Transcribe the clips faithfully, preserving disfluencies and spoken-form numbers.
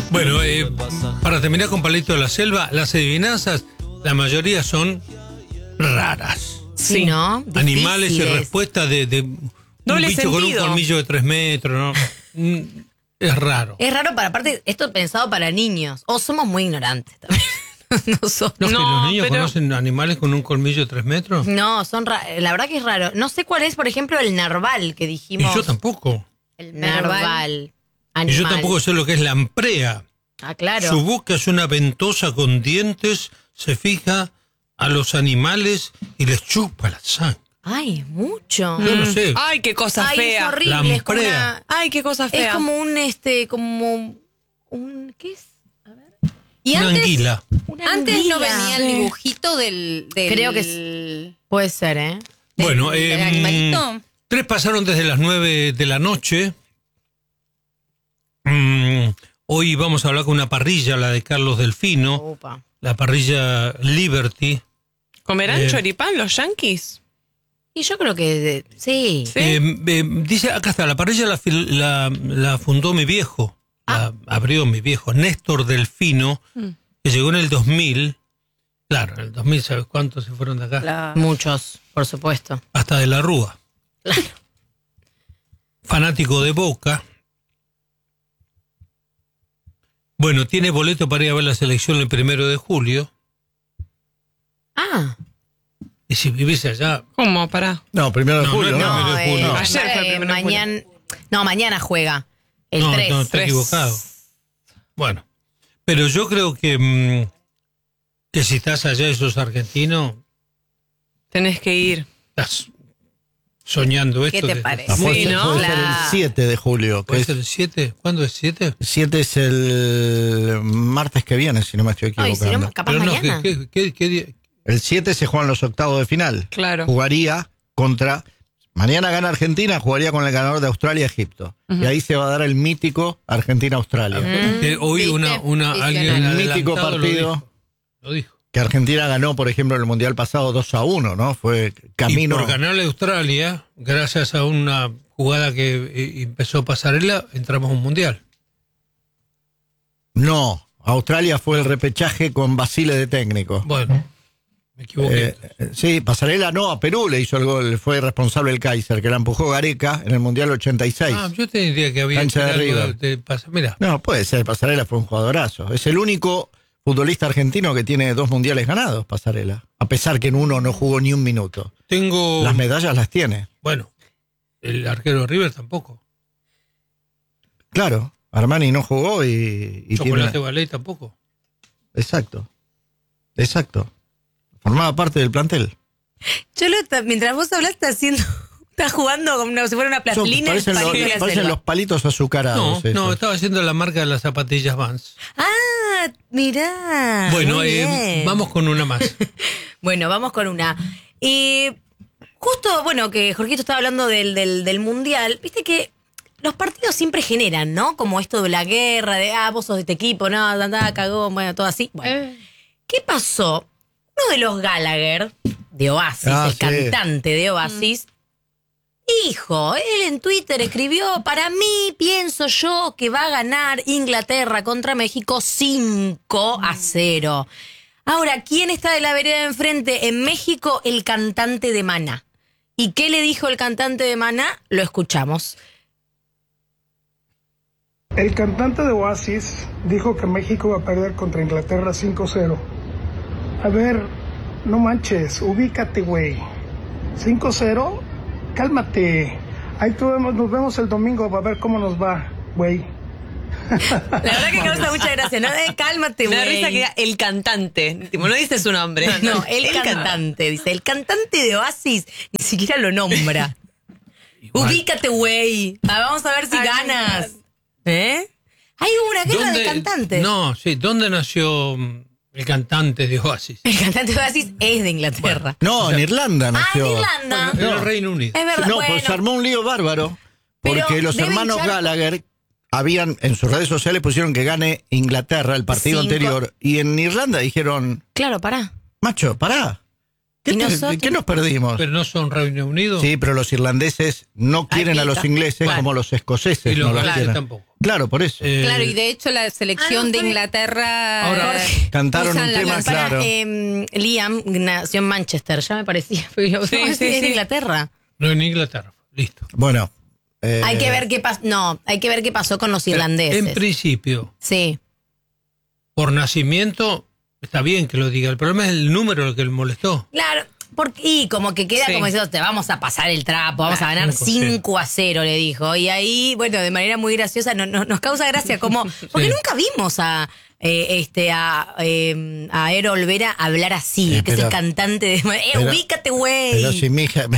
Bueno, eh, para terminar con Palito de la Selva, las adivinanzas, la mayoría son raras. Sí, ¿no? Animales y Difíciles. respuestas de, de un Doble bicho con un sentido. colmillo de tres metros, ¿no? Mm, Es raro. Es raro, para aparte, esto es pensado para niños. O somos muy ignorantes también. Nosotros. ¿No, que No, los niños pero- conocen animales con un colmillo de tres metros? No, son ra- la verdad que es raro. No sé cuál es, por ejemplo, el narval que Y dijimos. yo tampoco. El narval. Y Animal. yo tampoco sé lo que es lamprea. Ah, claro. Su boca es una ventosa con dientes, se fija a los animales y les chupa la sangre. Ay, es mucho. Yo no sé. Ay, qué cosa Ay, fea. es horrible. Es como, Lamprea. una- Ay, qué cosa fea. es como un, este, como un, ¿qué es? A ver. Y Una antes, anguila. Una antes no anguila. venía el Sí. dibujito del, del Creo que es- Puede ser, ¿eh? Bueno, del eh, animalito. tres pasaron desde las nueve de la noche. Mm, hoy vamos a hablar con una parrilla, la de Carlos Delfino, Opa. la parrilla Liberty. ¿Comerán Eh. choripán los yanquis? Y yo creo que eh, sí. Sí. Eh, eh, dice, acá está, la parrilla la, fil- la, la fundó mi viejo, la abrió mi viejo, Néstor Delfino, que llegó en el dos mil. Claro, en el dos mil, ¿sabes cuántos se fueron de acá? La- Muchos, por supuesto. Hasta de la Rúa. Claro. Fanático de Boca. Bueno, tiene boleto para ir a ver la selección el primero de julio. Ah, Y si vivís allá, ¿Cómo? Pará. No, primero de No, julio, no, ¿no? primero de julio. Ayer fue el eh, primero de julio. mañana, no, mañana juega. El no, tres. no, está Tres. equivocado. Bueno, pero yo creo que, mm, que si estás allá y sos argentino, Tenés que ir. estás soñando esto. ¿Qué te desde- parece? Ah, puede Sí, ser- ¿no? puede ser el Claro. siete de julio. Que ¿Puede es, ser el siete? ¿Cuándo es siete? siete es el martes que viene, si no me estoy Ay, equivocando. si no, capaz Pero no, mañana. ¿qué, qué, qué- qué día? El siete se juegan los octavos de final. Claro. Jugaría contra... Mañana gana Argentina, jugaría con el ganador de Australia-Egipto. Y ahí se va a dar el mítico Argentina-Australia. Que hoy ¿Viste? una, una Visionario. alguien El mítico adelantado lo partido. dijo. Lo dijo. Que Argentina ganó, por ejemplo, en el Mundial pasado dos a uno, ¿no? Fue Y camino... por ganarle a Australia, gracias a una jugada que eh, empezó Pasarela, entramos a un mundial. No, Australia fue el repechaje con Basile de técnico. Bueno, me equivoqué. Eh, eh, sí, Pasarela no, a Perú le hizo el gol, fue responsable el Kaiser, que la empujó Gareca en el Mundial ochenta y seis. ah, yo tenía idea que había Cancha de algo River. de Pas- Mira, No, puede ser, Pasarela fue un jugadorazo. Es el único futbolista argentino que tiene dos mundiales ganados, Pasarela. A pesar que en uno no jugó ni un minuto. tengo... Las medallas las tiene. Bueno, el arquero de River tampoco. Claro, Armani no jugó y, y Chocolate tiene... Ballet tampoco. Exacto, exacto. Formaba parte del plantel. Yo lo, ta- mientras vos hablas, está haciendo, está jugando como si fuera una Son- plastilina. parecen el los, palito de la parecen selva. los palitos azucarados. No, no, esos. estaba haciendo la marca de las zapatillas Vans. Ah, mirá. bueno, muy eh, bien. vamos con una más. Bueno, vamos con una. Eh, justo, bueno, que Jorgito estaba hablando del, del, del Mundial, viste que los partidos siempre generan, ¿no? Como esto de la guerra, de, ah, vos sos de este equipo, no, andá, cagón, bueno, todo así. Bueno, ¿qué pasó? Uno de los Gallagher, de Oasis, Ah, el sí. cantante de Oasis, dijo, él en Twitter escribió, para mí pienso yo que va a ganar Inglaterra contra México cinco a cero. Ahora, ¿quién está de la vereda de enfrente? En México, el cantante de Maná. ¿Y qué le dijo el cantante de Maná? Lo escuchamos. El cantante de Oasis dijo que México va a perder contra Inglaterra cinco cero. A ver, no manches, ubícate, güey. cinco cero, cálmate. Ahí tú vemos- nos vemos el domingo para ver cómo nos va, güey. La verdad que causa mucha gracia, ¿no? Eh, cálmate, Me da güey. risa que diga el cantante. Tipo, no dice su nombre. No, el cantante, dice. El cantante de Oasis ni siquiera lo nombra. Igual. Ubícate, güey. Ah, vamos a ver si Ay, ganas. ¿Eh? Hay una guerra de cantantes. No, sí, ¿dónde nació mm, el cantante de Oasis? El cantante de Oasis es de Inglaterra. No, en Irlanda ah, nació. en Irlanda. Era el Reino Unido. Es verdad. No, bueno, pues se armó un lío bárbaro. Porque Pero los debe hermanos hinchar- Gallagher habían, en sus redes sociales pusieron que gane Inglaterra el partido Cinco. anterior. Y en Irlanda dijeron, claro, pará. macho, pará. ¿Qué, ¿Y te- nosotros? ¿Qué nos perdimos? Pero no son Reino Unido. Sí, pero los irlandeses no quieren a los ingleses Bueno. como los escoceses Y los no los galeses quieren. tampoco. Claro, por eso. Eh, Claro, y de hecho la selección Ah, no, de está Inglaterra Ahora, eh, cantaron usan un la tema, canción. Para, claro. eh, Liam nació en Manchester, ya me parecía. Pero Sí, no, es sí, de sí. Inglaterra. no en Inglaterra. Listo. Bueno. eh, Hay que ver qué pasó. No, hay que ver qué pasó con los irlandeses. En principio, Sí. por nacimiento, está bien que lo diga. El problema es el número lo que le molestó. Claro, porque, y como que queda Sí. como diciendo, te vamos a pasar el trapo, vamos a ganar cinco cero. cinco a cero, le dijo. Y ahí, bueno, de manera muy graciosa, no, no- nos causa gracia como, porque Sí. nunca vimos a eh, este a, eh, a Ero Olvera hablar así, Sí, que es pero- el cantante de... ¡Eh, pero- ubícate, güey! Pero si mi hija-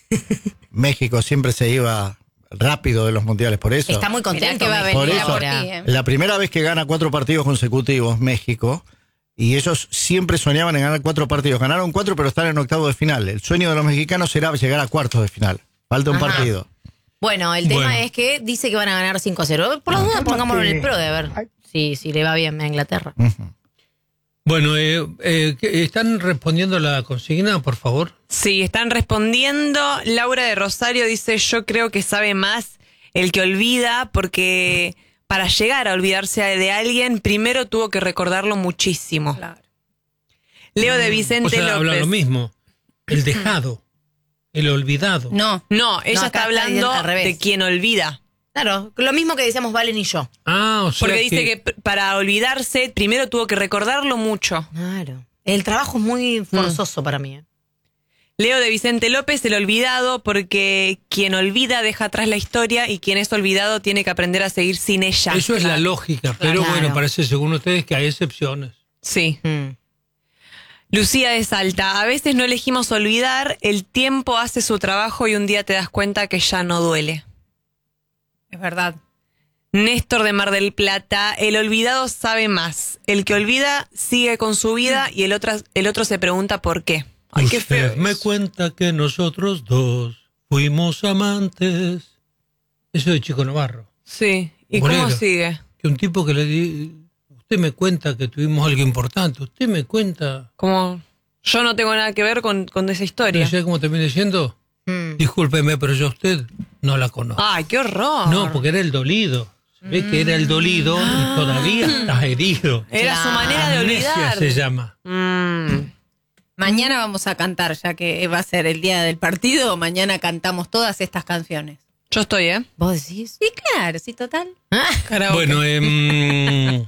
México siempre se iba rápido de los mundiales, por eso. Está muy contento. Mirá que va a México Por venir eso, por ti, eh. la primera vez que gana cuatro partidos consecutivos México, y ellos siempre soñaban en ganar cuatro partidos. Ganaron cuatro, pero están en octavo de final. El sueño de los mexicanos será llegar a cuartos de final. Falta un Ajá. partido. Bueno, el tema Bueno. es que dice que van a ganar cinco a cero. Por las dudas, pongámoslo en el pro de ver Ay. si, si le va bien a Inglaterra. Ujú. Bueno, eh, eh, ¿qué- ¿están respondiendo la consigna, por favor? Sí, están respondiendo. Laura de Rosario dice, yo creo que sabe más el que olvida porque para llegar a olvidarse de alguien, primero tuvo que recordarlo muchísimo. Claro. Leo de O Vicente sea, habla López. lo mismo. El dejado, el olvidado. No, No, ella No, está acá está hablando diciendo al revés. de quien olvida. Claro, lo mismo que decíamos Valen y yo. Ah, o sea Porque dice que p- para olvidarse, primero tuvo que recordarlo mucho. Claro. El trabajo es muy forzoso para mí. ¿eh? Leo de Vicente López, el olvidado, porque quien olvida deja atrás la historia y quien es olvidado tiene que aprender a seguir sin ella. eso es la lógica, pero Claro. bueno, parece según ustedes que hay excepciones. Sí. Mm. Lucía de Salta, a veces no elegimos olvidar, el tiempo hace su trabajo y un día te das cuenta que ya no duele. es verdad. Néstor de Mar del Plata, el olvidado sabe más. El que olvida sigue con su vida y el otro, el otro se pregunta por qué. Ay, qué feo. Usted me eso. cuenta que nosotros dos fuimos amantes. Eso de Chico Navarro. Sí. ¿Y Bolero. cómo sigue? Que un tipo que le di, usted me cuenta que tuvimos algo importante, usted me cuenta. Como yo no tengo nada que ver con, con esa ¿Pero historia. ya como termina diciendo? Mm. Discúlpeme, pero yo a usted no la conozco. Ay, qué horror. No, porque era el dolido. Se ve que era el dolido y todavía estás herido. Era su Claro. manera de Amnesia olvidar. se llama. Mm. Mañana vamos a cantar, ya que va a ser el día del partido. Mañana cantamos todas estas canciones. Yo estoy, ¿eh? ¿Vos decís? Sí, claro, sí, total. Karaoke. Bueno, em,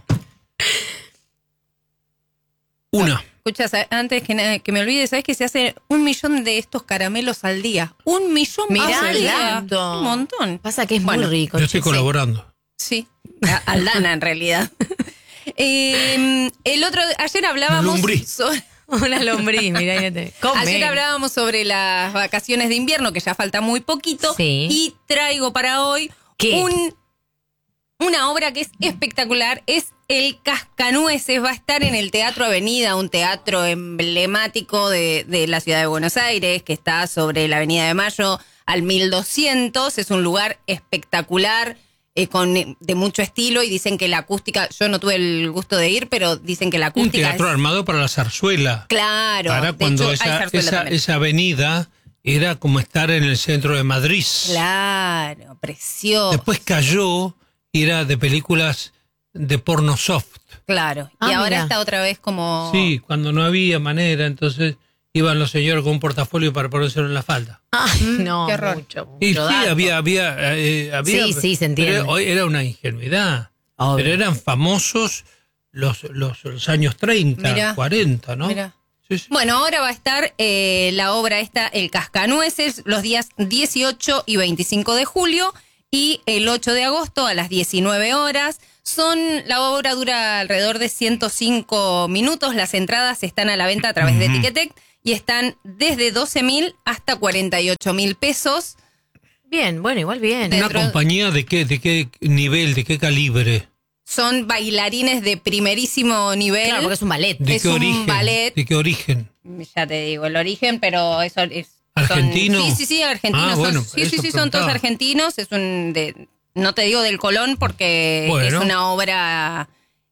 una. Escucha, sa- antes que, na- que me olvide, ¿sabes que se hace un millón de estos caramelos al día? Un millón Mirá, al día. tanto. Un montón. Pasa que es Bueno, muy rico. Yo estoy che. colaborando. Sí, a- Aldana en realidad. Eh, el otro, ayer hablábamos Lombriz. sobre, Una lombriz, mirá. ya te- Come. ayer hablábamos sobre las vacaciones de invierno, que ya falta muy poquito, Sí. y traigo para hoy ¿Qué? un una obra que es espectacular, es El Cascanueces, va a estar en el Teatro Avenida, un teatro emblemático de, de la ciudad de Buenos Aires, que está sobre la Avenida de Mayo al mil doscientos, es un lugar espectacular, eh, con, de mucho estilo, y dicen que la acústica, yo no tuve el gusto de ir, pero dicen que la Un acústica teatro es... armado para la zarzuela. Claro, Para de cuando hecho, hay esa, zarzuela esa, también. esa avenida era como estar en el centro de Madrid. Claro, precioso. Después cayó y era de películas de porno soft. Claro, Ah, y ahora mira. está otra vez como... Sí, cuando no había manera, entonces iban los señores con un portafolio para ponérselo en la falda. Ay, no, qué horror. mucho, Y sí, mucho dato. había, había, eh, había. Sí, sí, se entiende. Pero hoy era una ingenuidad. Obvio. Pero eran famosos los, los, los años treinta, Mirá. cuarenta, ¿no? Mirá. Sí, sí. Bueno, ahora va a estar eh, la obra esta, El Cascanueces, los días dieciocho y veinticinco de julio y el ocho de agosto a las diecinueve horas. Son, la obra dura alrededor de ciento cinco minutos. Las entradas están a la venta a través de Ticketek y están desde doce mil hasta cuarenta y ocho mil pesos. Bien, bueno, igual bien. ¿Una dentro- compañía de qué, de qué nivel, de qué calibre? Son bailarines de primerísimo nivel. Claro, porque es un ballet. ¿De Es qué un origen? ballet. ¿De qué origen? Ya te digo el origen, pero eso es... son- ¿Argentino? sí, sí, sí, argentinos. Ah, son- bueno, sí, sí, eso sí, son preguntaba. todos argentinos. Es un... De, no te digo del Colón porque Bueno. es una obra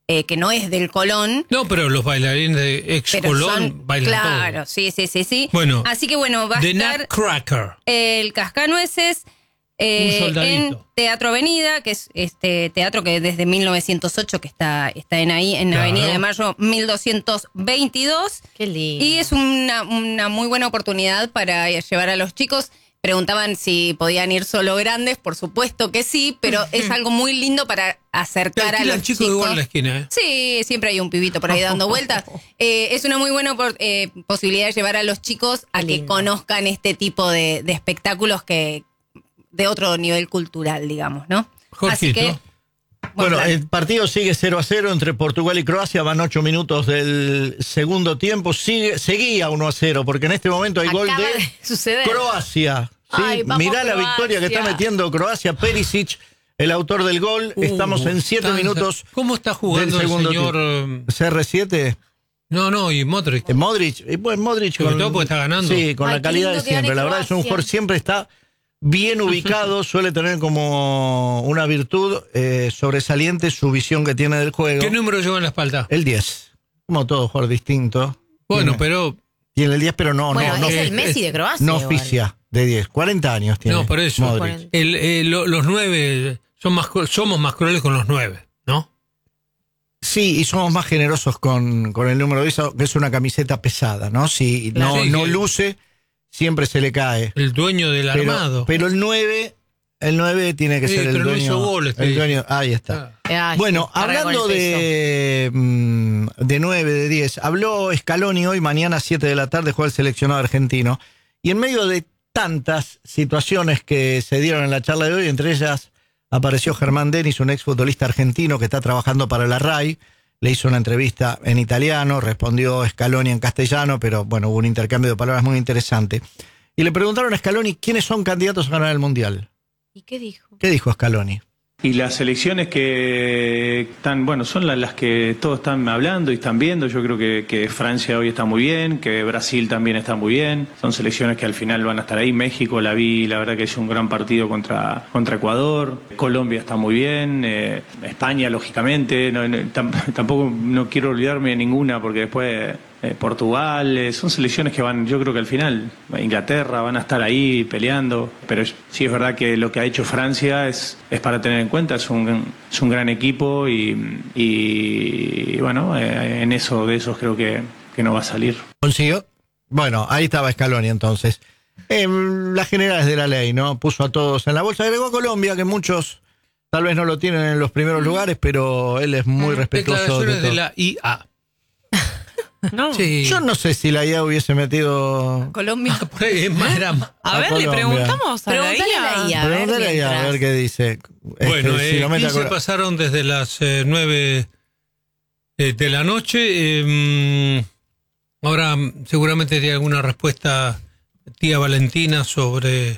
eh, que no es del Colón. No, pero los bailarines de ex Pero Colón son- bailan claro, todo. sí, sí, sí, sí. Bueno, así que bueno, va a The estar Nutcracker. el Cascanueces eh, Un soldadito. en Teatro Avenida, que es este teatro que desde mil novecientos ocho que está, está en ahí, en la Claro. Avenida de Mayo mil doscientos veintidós. Qué lindo. Y es una, una muy buena oportunidad para llevar a los chicos. Preguntaban si podían ir solo grandes, por supuesto que sí, pero es algo muy lindo para acercar a Alquilan los chicos chicos. igual en la esquina, ¿eh? Sí, siempre hay un pibito por ahí dando vueltas. Eh, es una muy buena por- eh, posibilidad de llevar a los chicos a Qué que lindo. conozcan este tipo de, de espectáculos que de otro nivel cultural, digamos, ¿no? Así Jorgito. que, Bueno, plan. el partido sigue cero a cero entre Portugal y Croacia. Van ocho minutos del segundo tiempo. Sigue, seguía uno a cero, porque en este momento hay gol Acaba de de suceder. Croacia. ¿sí? Ay, vamos, Mirá la Croacia. victoria que está metiendo Croacia. Perisic, el autor del gol. Uh, Estamos en siete tan- minutos ¿Cómo está jugando del el segundo señor? tiempo. eh, C R siete. No, no, y Modric. Eh, Modric, y pues Modric Sobre todo porque está ganando. Sí, con Ay, la qué calidad de lindo que gane siempre. La verdad es un Croacia. jugador siempre está bien ubicado, suele tener como una virtud eh, sobresaliente su visión que tiene del juego. ¿Qué número lleva en la espalda? El diez. Como todo jugador distinto. Bueno, tiene, pero tiene el diez, pero no, Bueno, no, no, es el es- Messi de Croacia. no igual. oficia de diez. cuarenta años tiene. no, por eso. Modric. El, eh, lo- los nueve son más cru- somos más crueles con los nueve, ¿no? Sí, y somos más generosos con, con el número diez, que es una camiseta pesada, ¿no? Si Claro. no, Sí, no que- luce, siempre se le cae. El dueño del Pero, armado. pero el nueve, el nueve tiene que Sí, ser el pero no dueño. hizo goles, te el digo. dueño, ahí está. Ah. Ay, Bueno, carga con hablando el peso. de, mm, de nueve, de diez, habló Scaloni hoy, mañana a siete de la tarde, juega el seleccionado argentino. Y en medio de tantas situaciones que se dieron en la charla de hoy, entre ellas apareció Germán Denis, un exfutbolista argentino que está trabajando para la R A I. Le hizo una entrevista en italiano, respondió Scaloni en castellano, pero bueno, hubo un intercambio de palabras muy interesante. Y le preguntaron a Scaloni quiénes son candidatos a ganar el Mundial. ¿Y qué dijo? ¿Qué dijo Scaloni? Y las elecciones que están, bueno, son la- las que todos están hablando y están viendo. Yo creo que, que Francia hoy está muy bien, que Brasil también está muy bien. Son selecciones que al final van a estar ahí. México la vi, la verdad que es un gran partido contra, contra Ecuador. Colombia está muy bien. eh, España, lógicamente. No, no, tam- tampoco no quiero olvidarme de ninguna porque después... eh, Portugal, eh, son selecciones que van, yo creo que al final, Inglaterra, van a estar ahí peleando, pero es- sí es verdad que lo que ha hecho Francia es, es para tener en cuenta, es un, es un gran equipo y, y, bueno, eh, en eso, de esos creo que, que no va a salir. ¿Consiguió? Bueno, ahí estaba Scaloni entonces. Eh, las generales de la ley, ¿no? Puso a todos en la bolsa. Agregó a Colombia, que muchos tal vez no lo tienen en los primeros lugares, pero él es muy respetuoso de Declaraciones todo. de la I A. No. Sí. Yo no sé si la I A hubiese metido... Colombia. Por ahí es más era- A A ver, le Colombia. preguntamos a la Pregúntale I A. a la I A. A ver, Pregúntale ahí a mientras. ver qué dice. Bueno, Este, si eh, lo mete a quince Colo- pasaron desde las eh, nueve eh, de la noche. eh, mm, ahora mm, seguramente tiene alguna respuesta tía Valentina sobre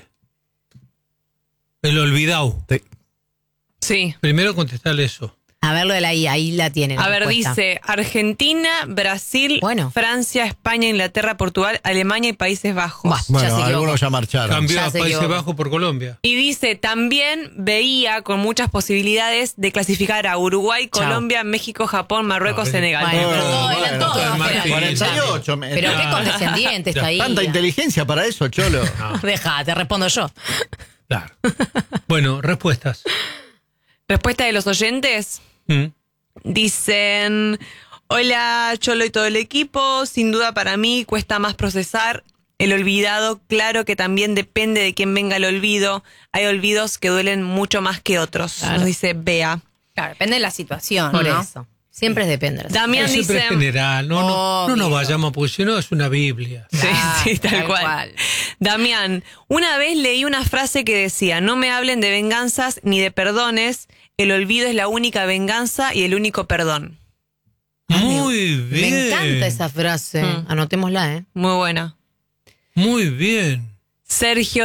el olvidado. Sí. Primero contestarle eso. A ver lo de la I A, ahí la tienen. A la ver, respuesta. dice Argentina, Brasil, Bueno. Francia, España, Inglaterra, Portugal, Alemania y Países Bajos. Bah. Ya se Bueno, equivocó. algunos ya marcharon. Cambió Ya a se Países equivocó. Bajos por Colombia. Y dice, también veía con muchas posibilidades de clasificar a Uruguay, Chao. Colombia, México, Japón, Marruecos, No, Senegal. Bueno, pero Bueno, todo, bueno, eran todos. bueno, pero- Martín. cuarenta y ocho. me- Pero qué Ya. condescendiente está ahí. Tanta inteligencia para eso, Cholo. Deja, te respondo yo. Claro. Bueno, respuestas. Respuesta de los oyentes. Mm. Dicen, hola Cholo y todo el equipo, sin duda para mí cuesta más procesar el olvidado, claro que también depende de quién venga el olvido, hay olvidos que duelen mucho más que otros, Claro. nos dice Bea. Claro, depende de la situación, Por ¿no? eso. Siempre depende. de la Damián Siempre dice, es general. No, no, no nos Obvio. vayamos, porque si no es una Biblia. sí, Ah, sí, tal, tal cual. cual. Damián, una vez leí una frase que decía, no me hablen de venganzas ni de perdones, el olvido es la única venganza y el único perdón. Muy bien. Me encanta esa frase. Mm. Anotémosla, ¿eh? Muy buena. Muy bien. Sergio